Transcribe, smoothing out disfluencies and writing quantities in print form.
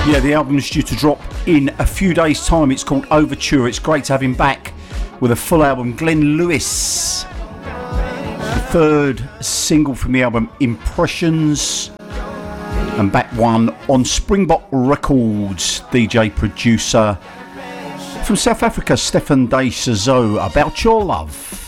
Yeah, the album's due to drop in a few days' time. It's called Overture. It's great to have him back with a full album. Glenn Lewis, the third single from the album, Impressions, and back one on Springbok Records. DJ producer from South Africa, Stefan De Sazo, About Your Love.